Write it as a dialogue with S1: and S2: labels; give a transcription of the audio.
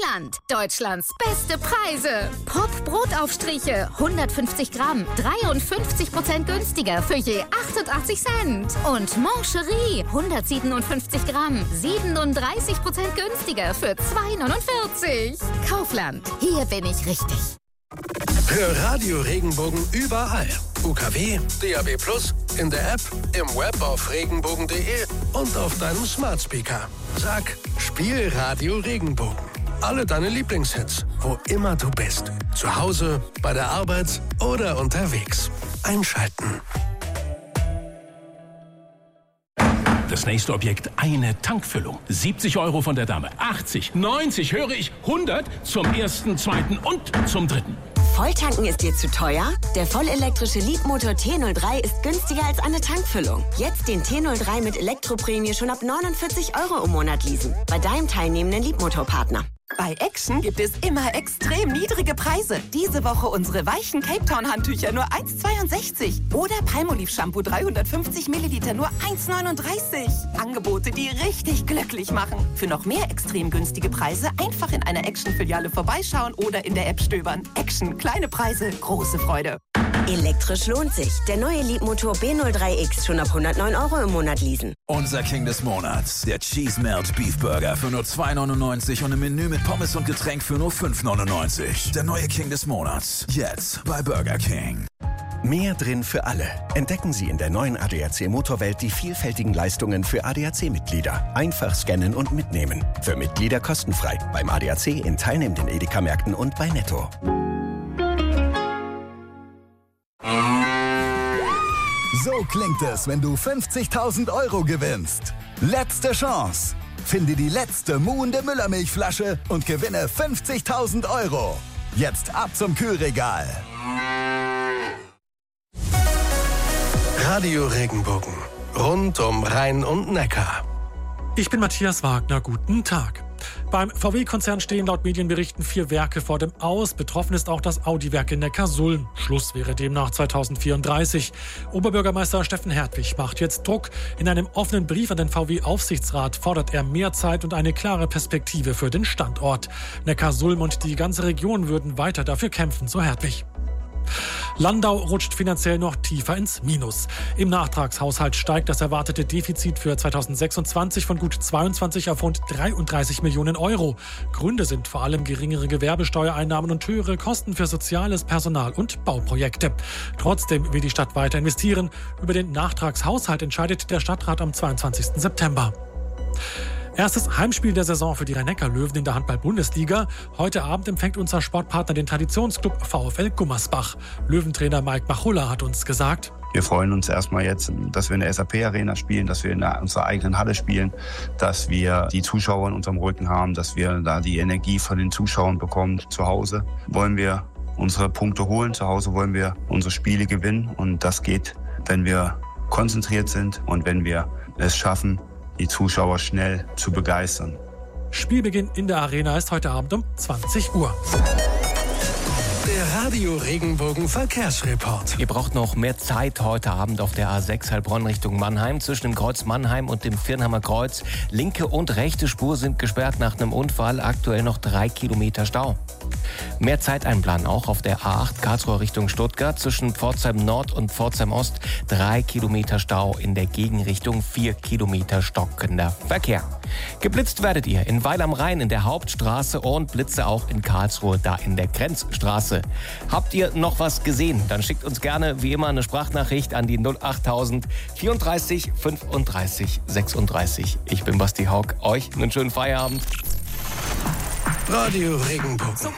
S1: Kaufland. Deutschlands beste Preise. Pop-Brotaufstriche, 150 Gramm, 53% günstiger für je 88 Cent. Und Mancherie, 157 Gramm, 37% günstiger für 2,49. Kaufland, hier bin ich richtig.
S2: Hör Radio Regenbogen überall. UKW, DAB+, in der App, im Web auf regenbogen.de und auf deinem Smart Speaker. Sag, spiel Radio Regenbogen. Alle deine Lieblingshits, wo immer du bist. Zu Hause, bei der Arbeit oder unterwegs. Einschalten.
S3: Das nächste Objekt, eine Tankfüllung. 70 € von der Dame. 80, 90, höre ich, 100 zum ersten, zweiten und zum dritten.
S4: Volltanken ist dir zu teuer? Der vollelektrische Leapmotor T03 ist günstiger als eine Tankfüllung. Jetzt den T03 mit Elektroprämie schon ab 49 € im Monat leasen. Bei deinem teilnehmenden Leapmotor-Partner.
S5: Bei Action gibt es immer extrem niedrige Preise. Diese Woche unsere weichen Cape Town Handtücher nur 1,62. Oder Palmolive Shampoo 350 Milliliter nur 1,39. Angebote, die richtig glücklich machen. Für noch mehr extrem günstige Preise einfach in einer Action-Filiale vorbeischauen oder in der App stöbern. Action, kleine Preise, große Freude.
S4: Elektrisch lohnt sich. Der neue Leapmotor B03X schon ab 109 € im Monat leasen.
S6: Unser King des Monats, der Cheese Melt Beef Burger für nur 2,99 und im Menü mit Pommes und Getränk für nur 5,99. Der neue King des Monats, jetzt bei Burger King.
S7: Mehr drin für alle. Entdecken Sie in der neuen ADAC Motorwelt die vielfältigen Leistungen für ADAC-Mitglieder. Einfach scannen und mitnehmen. Für Mitglieder kostenfrei. Beim ADAC in teilnehmenden Edeka-Märkten und bei Netto.
S8: So klingt es, wenn du 50.000 € gewinnst. Letzte Chance. Finde die letzte muhende Müllermilchflasche und gewinne 50.000 €. Jetzt ab zum Kühlregal.
S2: Radio Regenbogen. Rund um Rhein und Neckar.
S9: Ich bin Matthias Wagner. Guten Tag. Beim VW-Konzern stehen laut Medienberichten 4 Werke vor dem Aus. Betroffen ist auch das Audi-Werk in Neckarsulm. Schluss wäre demnach 2034. Oberbürgermeister Steffen Hertwig macht jetzt Druck. In einem offenen Brief an den VW-Aufsichtsrat fordert er mehr Zeit und eine klare Perspektive für den Standort. Neckarsulm und die ganze Region würden weiter dafür kämpfen, so Hertwig. Landau rutscht finanziell noch tiefer ins Minus. Im Nachtragshaushalt steigt das erwartete Defizit für 2026 von gut 22 auf rund 33 Millionen €. Gründe sind vor allem geringere Gewerbesteuereinnahmen und höhere Kosten für Soziales, Personal und Bauprojekte. Trotzdem will die Stadt weiter investieren. Über den Nachtragshaushalt entscheidet der Stadtrat am 22. September. Erstes Heimspiel der Saison für die Rhein-Neckar-Löwen in der Handball-Bundesliga. Heute Abend empfängt unser Sportpartner den Traditionsclub VfL Gummersbach. Löwentrainer Mike Machulla hat uns gesagt:
S10: Wir freuen uns erstmal jetzt, dass wir in der SAP-Arena spielen, dass wir in unserer eigenen Halle spielen, dass wir die Zuschauer in unserem Rücken haben, dass wir da die Energie von den Zuschauern bekommen. Zu Hause wollen wir unsere Punkte holen, zu Hause wollen wir unsere Spiele gewinnen. Und das geht, wenn wir konzentriert sind und wenn wir es schaffen, die Zuschauer schnell zu begeistern.
S9: Spielbeginn in der Arena ist heute Abend um 20 Uhr.
S2: Der Radio Regenbogen Verkehrsreport.
S11: Ihr braucht noch mehr Zeit heute Abend auf der A6 Heilbronn Richtung Mannheim. Zwischen dem Kreuz Mannheim und dem Viernheimer Kreuz. Linke und rechte Spur sind gesperrt nach einem Unfall. Aktuell noch 3 Kilometer Stau. Mehr Zeit einplanen auch auf der A8 Karlsruhe Richtung Stuttgart. Zwischen Pforzheim Nord und Pforzheim Ost 3 Kilometer Stau. In der Gegenrichtung 4 Kilometer stockender Verkehr. Geblitzt werdet ihr in Weil am Rhein in der Hauptstraße und Blitze auch in Karlsruhe, da in der Grenzstraße. Habt ihr noch was gesehen? Dann schickt uns gerne wie immer eine Sprachnachricht an die 08000 34 35 36. Ich bin Basti Haug. Euch einen schönen Feierabend.
S2: Radio Regenbogen.